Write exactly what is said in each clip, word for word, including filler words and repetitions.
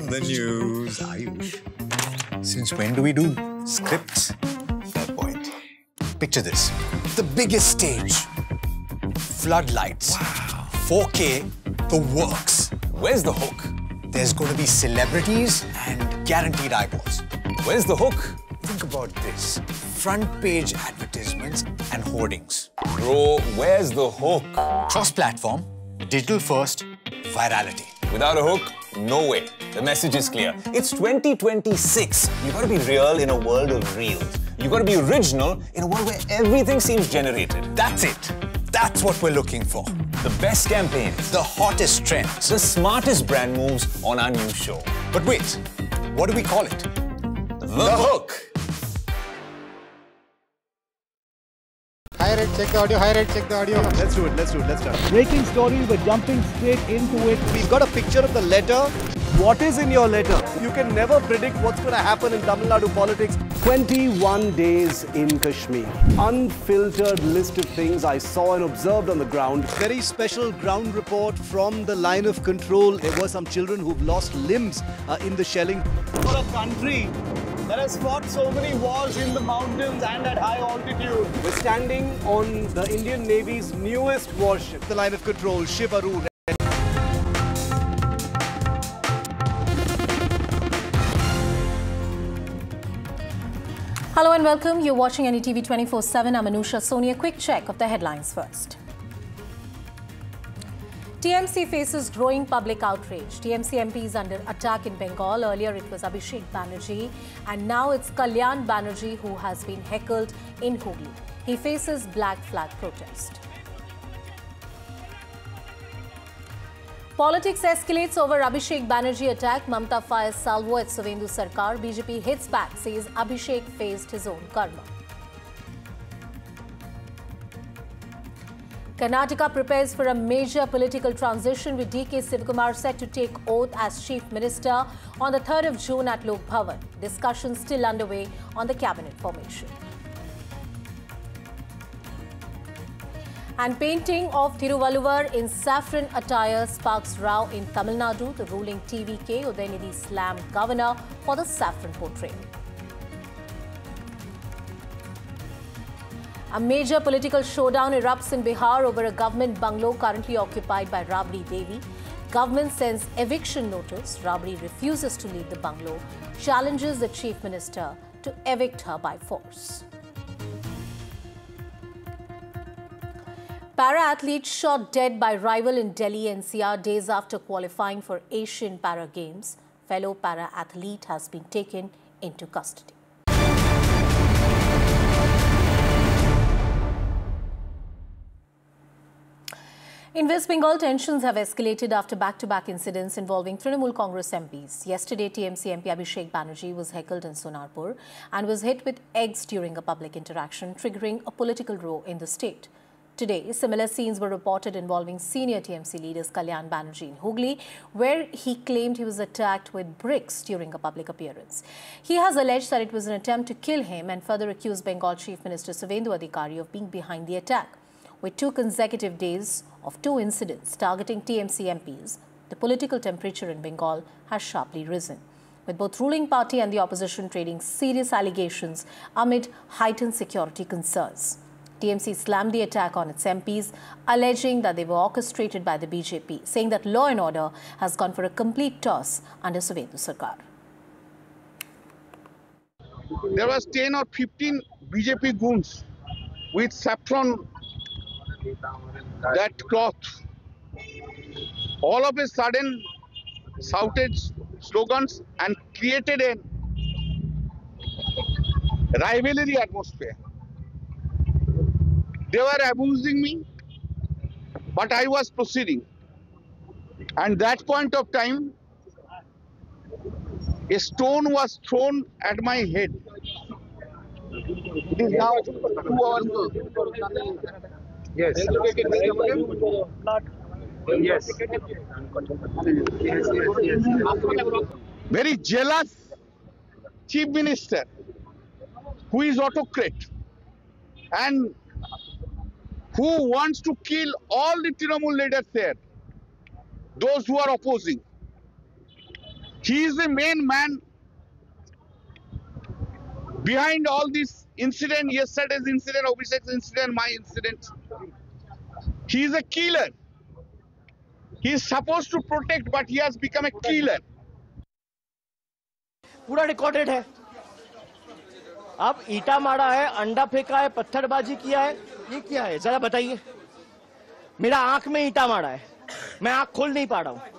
the news, Ayush. Since when do we do scripts? Fair point. Picture this. The biggest stage. Floodlights. Wow. four K, the works. Where's the hook? There's going to be celebrities and guaranteed eyeballs. Where's the hook? Think about this. Front page advertisements and hoardings. Bro, where's the hook? Cross-platform, digital first, virality. Without a hook, no way. The message is clear. It's twenty twenty-six. You gotta be real in a world of reels. You gotta be original in a world where everything seems generated. That's it. That's what we're looking for. The best campaigns. The hottest trends. The smartest brand moves on our new show. But wait, what do we call it? The, the hook. Hi Red, check the audio. Hi Red, check the audio. Let's do it, let's do it, let's start. Breaking story, we're jumping straight into it. We've got a picture of the letter. What is in your letter? You can never predict what's going to happen in Tamil Nadu politics. twenty-one days in Kashmir. Unfiltered list of things I saw and observed on the ground. Very special ground report from the line of control. There were some children who've lost limbs uh, in the shelling. For a country that has fought so many wars in the mountains and at high altitude. We're standing on the Indian Navy's newest warship, the line of control, Shivaru. Hello and welcome. You're watching N D T V twenty-four seven. I'm Anusha Soni. A quick check of the headlines first. T M C faces growing public outrage. T M C M P is under attack in Bengal. Earlier it was Abhishek Banerjee and now it's Kalyan Banerjee who has been heckled in Hooghly. He faces black flag protest. Politics escalates over Abhishek Banerjee attack. Mamata fires salvo at Suvendu Sarkar. B J P hits back, says Abhishek faced his own karma. Karnataka prepares for a major political transition with D K Sivakumar set to take oath as Chief Minister on the third of June at Lok Bhavan. Discussions still underway on the cabinet formation. And painting of Thiruvalluvar in saffron attire sparks row in Tamil Nadu. The ruling T V K Udayanidhi slammed governor for the saffron portrayal. A major political showdown erupts in Bihar over a government bungalow currently occupied by Rabri Devi. Government sends eviction notice. Rabri refuses to leave the bungalow, challenges the chief minister to evict her by force. Para-athlete shot dead by rival in Delhi N C R days after qualifying for Asian Para Games. Fellow para-athlete has been taken into custody. In West Bengal, tensions have escalated after back-to-back incidents involving Trinamool Congress M Ps. Yesterday, T M C M P Abhishek Banerjee was heckled in Sonarpur and was hit with eggs during a public interaction, triggering a political row in the state. Today, similar scenes were reported involving senior T M C leaders Kalyan Banerjee in Hooghly, where he claimed he was attacked with bricks during a public appearance. He has alleged that it was an attempt to kill him and further accused Bengal Chief Minister Suvendu Adhikari of being behind the attack. With two consecutive days of two incidents targeting T M C M Ps, the political temperature in Bengal has sharply risen, with both ruling party and the opposition trading serious allegations amid heightened security concerns. T M C slammed the attack on its M Ps, alleging that they were orchestrated by the B J P, saying that law and order has gone for a complete toss under Suvendu Sarkar. There was ten or fifteen B J P goons with saffron, that cloth. All of a sudden shouted slogans and created a rivalry atmosphere. They were abusing me, but I was proceeding. And that point of time, a stone was thrown at my head. It is now two hours ago. Yes. Yes. Very jealous chief minister who is autocrat and who wants to kill all the Trinamool leaders there, those who are opposing. He is the main man behind all this incident, yesterday's incident, Abhishek's incident, my incident. He is a killer. He is supposed to protect, but he has become a killer. पूरा recorded है। अब ईटा मारा है, अंडा फेंका है, पत्थरबाजी किया है, ये क्या है जरा बताइए। मेरा आंख में ईटा मारा है, मैं आंख खोल नहीं पा रहा हूं।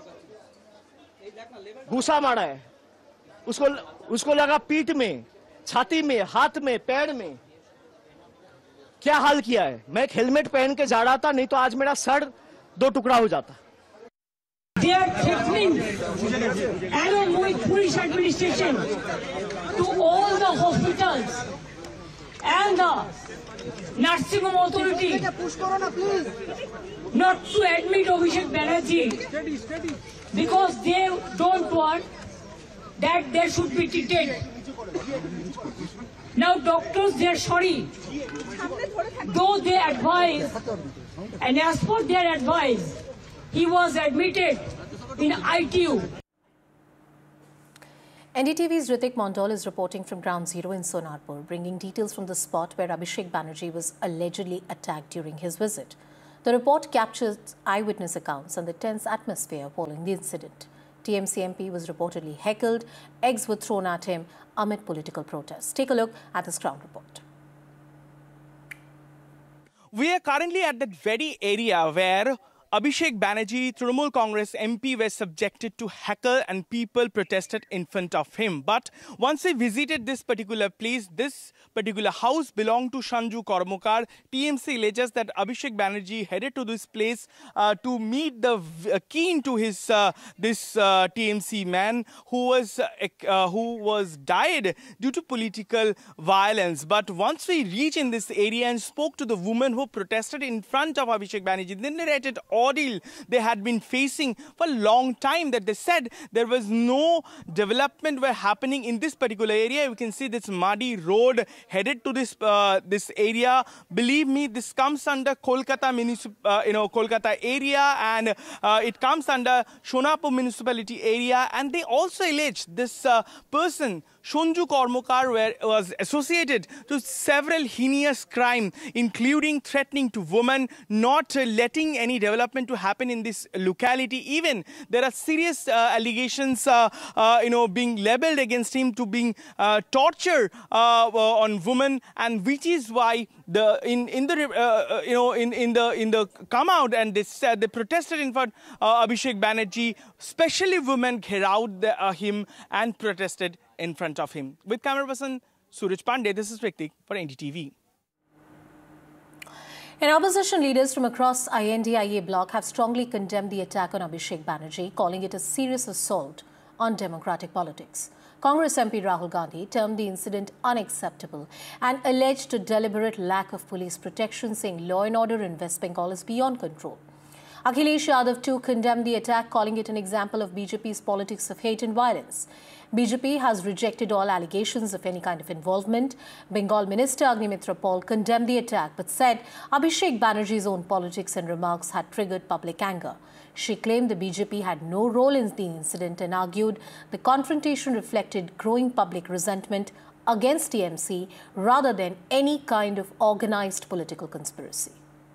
घूसा मारा है, उसको उसको लगा पीठ में, छाती में, हाथ में, पैर में। क्या हाल किया है। मैं एक हेलमेट पहन के जा रहा था, नहीं तो आज मेरा सर दो टुकड़ा हो जाता। They are threatening, along with police administration, to all the hospitals and the nursing home authority not to admit Abhishek Banerjee because they don't want that they should be treated. Now doctors, they are sorry, though they advise, and as per their advice, he was admitted in I T U. N D T V's Ritik Mondal is reporting from Ground Zero in Sonarpur, bringing details from the spot where Abhishek Banerjee was allegedly attacked during his visit. The report captures eyewitness accounts and the tense atmosphere following the incident. T M C M P was reportedly heckled, eggs were thrown at him amid political protests. Take a look at this ground report. We are currently at that very area where Abhishek Banerjee, Trinamool Congress M P, were subjected to heckle and people protested in front of him. But once he visited this particular place, this particular house belonged to Sanju Kormokar. T M C alleges that Abhishek Banerjee headed to this place uh, to meet the uh, keen to his uh, this uh, T M C man who was uh, uh, who was died due to political violence. But once we reached in this area and spoke to the woman who protested in front of Abhishek Banerjee, they narrated ordeal they had been facing for a long time, that they said there was no development were happening in this particular area. You can see this muddy road headed to this uh, this area. Believe me, this comes under Kolkata municip uh, you know Kolkata area, and uh, it comes under Sonarpur municipality area. And they also allege this uh, person Sanju Kormokar were, was associated to several heinous crimes, including threatening to women, not uh, letting any development to happen in this locality. Even there are serious uh, allegations, uh, uh, you know, being labelled against him to being uh, torture uh, on women, and which is why the in in the uh, you know in in the in the come out and they said they protested in front uh, Abhishek Banerjee, especially women, gherawed the, uh, him and protested in front of him. With camera person Suraj Pandey, this is Ritik for N D T V. And opposition leaders from across I N D I A bloc have strongly condemned the attack on Abhishek Banerjee, calling it a serious assault on democratic politics. Congress M P Rahul Gandhi termed the incident unacceptable and alleged a deliberate lack of police protection, saying law and order in West Bengal is beyond control. Akhilesh Yadav too condemned the attack, calling it an example of B J P's politics of hate and violence. B J P has rejected all allegations of any kind of involvement. Bengal Minister Agnimitra Paul condemned the attack but said Abhishek Banerjee's own politics and remarks had triggered public anger. She claimed the B J P had no role in the incident and argued the confrontation reflected growing public resentment against T M C rather than any kind of organized political conspiracy.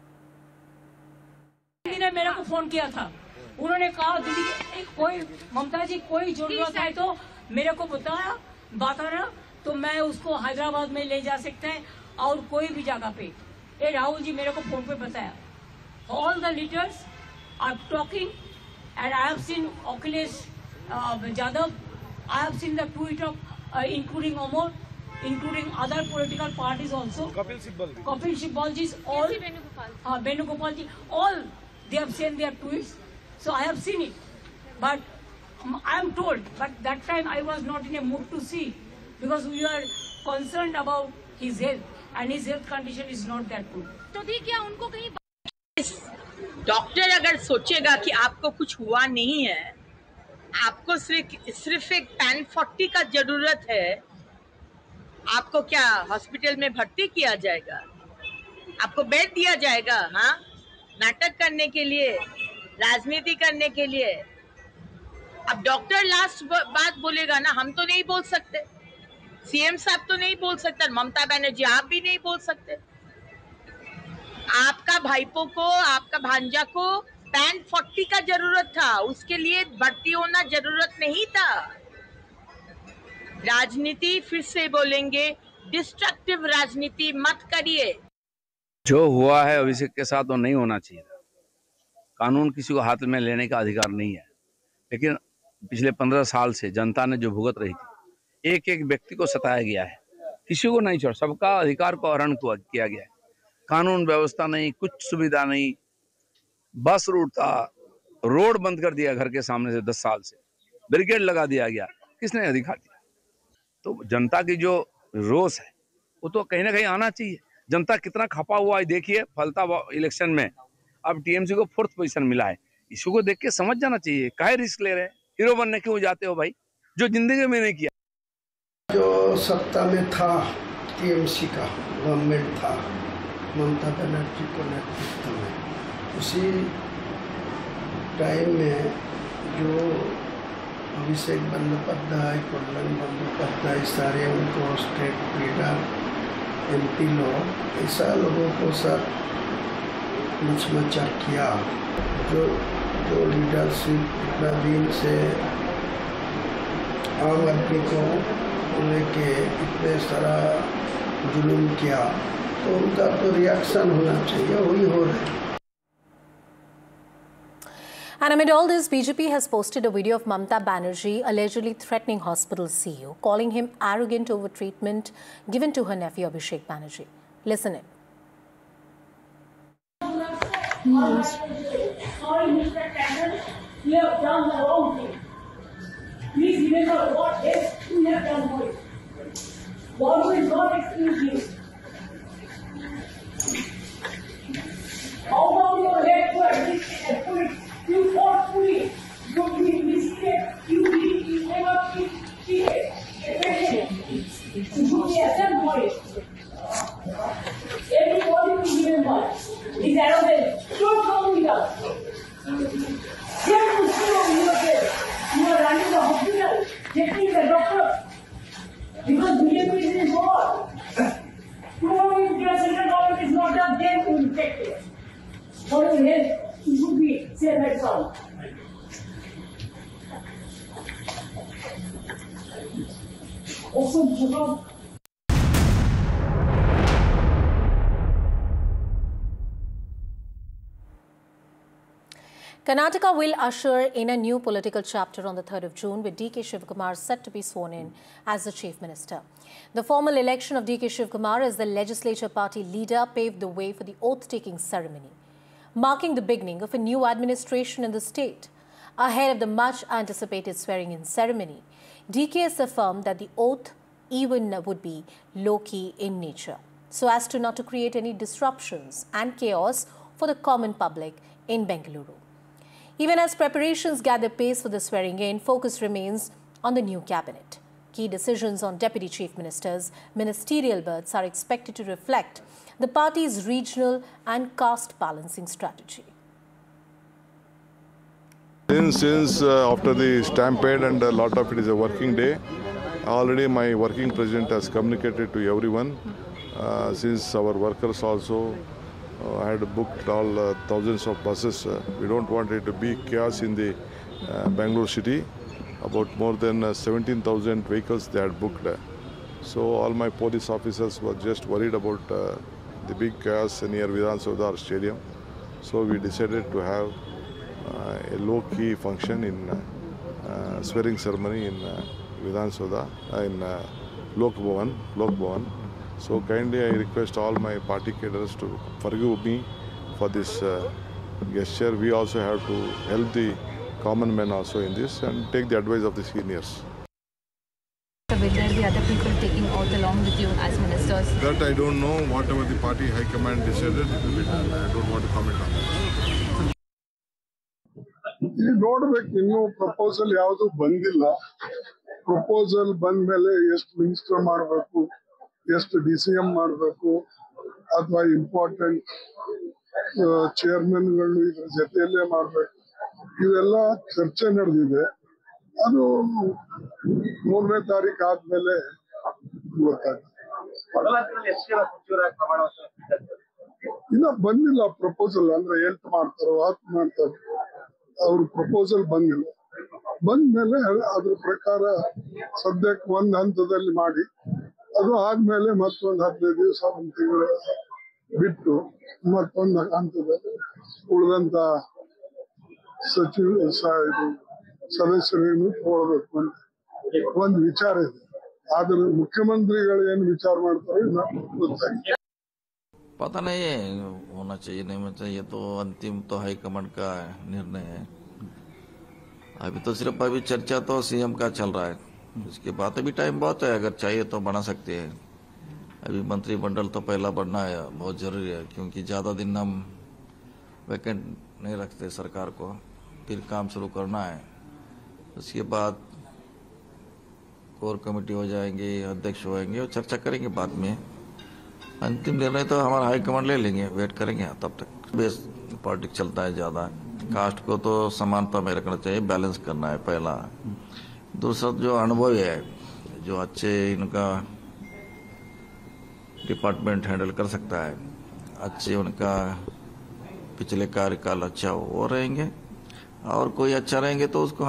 ने मेरे को phone किया था, उन्होंने कहा दीदी कोई ममता जी कोई जरूरत है तो मेरे को बताया बताना तो मैं उसको हैदराबाद में ले जा सकते हैं और कोई भी जगह पे। ये राहुल जी मेरे को फोन पे बताया। All the leaders are talking and I have seen Akhilesh uh, Yadav, I have seen the tweet of uh, including Amor, including other political parties also. Kapil Sibal. Kapil Sibal ji, all uh, Venugopal ji, all they have sent their tweets. So I have seen it, but um, I am told. But that time I was not in a mood to see because we are concerned about his health and his health condition is not that good. तो दी क्या उनको कहीं doctor अगर सोचेगा कि आपको कुछ हुआ नहीं है, आपको सिर्फ सिर्फ एक पैन फोर्टी का जरूरत है, आपको क्या हॉस्पिटल में भर्ती किया जाएगा, आपको बेड दिया जाएगा? हाँ, नाटक करने के लिए, राजनीति करने के लिए अब डॉक्टर लास्ट बात बोलेगा ना, हम तो नहीं बोल सकते, सीएम साहब तो नहीं बोल सकते, ममता बनर्जी आप भी नहीं बोल सकते। आपका भाईपो को, आपका भांजा को पैन फोर्टी का जरूरत था, उसके लिए भर्ती होना जरूरत नहीं था। राजनीति फिर से बोलेंगे, डिस्ट्रक्टिव राजनीति मत करिए। जो हुआ है अभिषेक के साथ वो नहीं होना चाहिए। कानून किसी को हाथ में लेने का अधिकार नहीं है, लेकिन पिछले पंद्रह साल से जनता ने जो भुगत रही थी, एक एक व्यक्ति को सताया गया है, किसी को नहीं छोड़, सबका अधिकार को हरण किया गया है। कानून व्यवस्था नहीं, कुछ सुविधा नहीं, बस रूट था, रोड बंद कर दिया घर के सामने से, दस साल से बैरिकेड लगा दिया गया, किसने अधिकार दिया? तो जनता की जो रोष है वो तो कहीं ना कहीं आना चाहिए। जनता कितना खपा हुआ है देखिए, फलता इलेक्शन में अब टीएमसी को फोर्थ पोजीशन मिला है, इसको को देख के समझ जाना चाहिए, काहे रिस्क ले रहे हैं, हीरो बनने क्यों जाते हो भाई, जो जिंदगी में नहीं किया। जो सत्ता में था टीएमसी का गवर्नमेंट था, ममता बनर्जी को नेतृत्व में, उसी टाइम में जो अभिषेक बंदोपाध्याय, कल्याण बंदोपाध्याय, सारे उनको स्टेट लीडर, एमपी लोग, ऐसा लोगों को सब मचमचा किया। जो जो लीडरशिप इतना दिन से आम आदमी को लेके इतने सारा जुल्म किया, तो उनका तो रिएक्शन होना चाहिए, वही हो रहा है। And amid all this, B J P has posted a video of Mamta Banerjee allegedly threatening hospital C E O, calling him arrogant over treatment given to her nephew Abhishek Banerjee. Listen in. Sorry, Mister Tandon, you have done the wrong thing. Please remember what else you have done for it. God will not excuse you. Out of your head to admit and put it. You forcefully, you be mistake, you be, you never be cheated, you be ashamed for it. Everybody will remember, is arrogant, don't come with us. Here to see on your bed, you are running the hospital, taking the doctor, because B J P is involved. Tomorrow if your central government is not done, then you will take it. For your health, you should be safe at all. Also, Karnataka will usher in a new political chapter on the third of June, with D K Shivakumar set to be sworn in as the Chief Minister. The formal election of D K Shivakumar as the legislature party leader paved the way for the oath-taking ceremony, marking the beginning of a new administration in the state. Ahead of the much-anticipated swearing-in ceremony, D K has affirmed that the oath even would be low-key in nature, so as to not to create any disruptions and chaos for the common public in Bengaluru. Even as preparations gather pace for the swearing-in, focus remains on the new cabinet. Key decisions on deputy chief ministers, ministerial berths are expected to reflect the party's regional and caste balancing strategy. Since, since uh, after the stampede and a lot of it is a working day, already my working president has communicated to everyone. Uh, since our workers also uh, had booked all uh, thousands of buses, uh, we don't want it to be chaos in the uh, Bangalore city. About more than uh, seventeen thousand vehicles they had booked. So all my police officers were just worried about uh, the big chaos near Vidhan Sabha Stadium. So we decided to have uh, a low-key function in uh, uh, swearing ceremony in uh, Vidhan Sabha, uh, in uh, Lok Bhavan, Lok Bhavan. So kindly I request all my party cadres to forgive me for this uh, gesture. We also have to help the common men also in this and take the advice of the seniors. Will there be other people taking oath along with you as ministers? That I don't know. Whatever the party high command decided, it will be done. I don't want to comment on that. ಈಗ ನೋಡ್ಬೇಕು, ಇನ್ನೂ proposal ಯಾವುದು ಬಂದಿಲ್ಲ. Proposal ಬಂದ ಮೇಲೆ ಎಷ್ಟು minister ಮಾಡಬೇಕು, ಎಷ್ಟು ಡಿ ಸಿ ಎಂ ಮಾಡಬೇಕು, ಅಥವಾ ಇಂಪಾರ್ಟೆಂಟ್ ಚೇರ್ಮನ್ಗಳು ಇದ್ರ ಜೊತೆಯಲ್ಲೇ ಮಾಡಬೇಕು, ಇವೆಲ್ಲ ಚರ್ಚೆ ನಡೆದಿದೆ. ಅದು ಮೂರನೇ ತಾರೀಕು ಆದ್ಮೇಲೆ ಗೊತ್ತಾಗ್ತದೆ. ಇನ್ನ ಬಂದಿಲ್ಲ ಪ್ರಪೋಸಲ್, ಅಂದ್ರೆ ಎಂಟು ಮಾಡ್ತಾರೋ ಹತ್ತು ಮಾಡ್ತಾರೋ, ಅವ್ರ ಪ್ರಪೋಸಲ್ ಬಂದಿಲ್ಲ. ಬಂದ್ಮೇಲೆ ಅದ್ರ ಪ್ರಕಾರ ಸದ್ಯಕ್ಕೆ ಒಂದ್ ಹಂತದಲ್ಲಿ ಮಾಡಿ, ಅದು ಆದ್ಮೇಲೆ ಮತ್ತೊಂದು ಹದಿನೈದು ದಿವಸ ಒಂದು ತಿಂಗಳು ಬಿಟ್ಟು ಮತ್ತೊಂದು ಹಂತದಲ್ಲಿ ಉಳಿದಂತ ಸಚಿವ ಸದಸ್ಯರೇನು ತಗೊಳ್ಬೇಕು ಅಂತ ಒಂದು ವಿಚಾರ ಇದೆ. ಆದ್ರೆ ಮುಖ್ಯಮಂತ್ರಿಗಳು ಏನು ವಿಚಾರ ಮಾಡ್ತಾರೆ ಗೊತ್ತಾಗಿಲ್ಲ. पता नहीं है होना चाहिए नहीं होना चाहिए, तो अंतिम तो हाईकमांड का निर्णय है। अभी तो सिर्फ अभी चर्चा तो सीएम का चल रहा है, उसके बाद अभी टाइम बहुत है, अगर चाहिए तो बढ़ा सकते हैं। अभी मंत्रिमंडल तो पहला बढ़ना है, बहुत जरूरी है, क्योंकि ज़्यादा दिन हम वैकेंट नहीं रखते सरकार को, फिर काम शुरू करना है। उसके बाद कोर कमेटी हो जाएंगे, अध्यक्ष होएंगे और चर्चा करेंगे। बाद में अंतिम निर्णय तो हमारा हाईकमांड ले लेंगे, वेट करेंगे तब तक। बेस पॉलिटिक्स चलता है ज़्यादा, कास्ट को तो समानता में रखना चाहिए, बैलेंस करना है पहला। दूसरा जो अनुभवी है, जो अच्छे इनका डिपार्टमेंट हैंडल कर सकता है, अच्छे उनका पिछले कार्यकाल अच्छा वो रहेंगे, और कोई अच्छा रहेंगे तो उसको